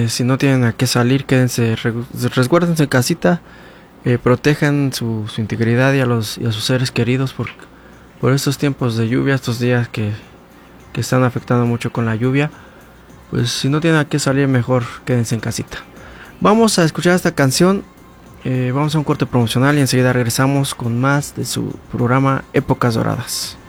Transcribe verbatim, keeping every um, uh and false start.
si no tienen a qué salir, quédense, resguárdense en casita, eh, protejan su, su integridad y a, los, y a sus seres queridos por, por estos tiempos de lluvia, estos días que, que están afectando mucho con la lluvia. Pues si no tienen a qué salir, mejor quédense en casita. Vamos a escuchar esta canción, eh, vamos a un corte promocional y enseguida regresamos con más de su programa Épocas Doradas.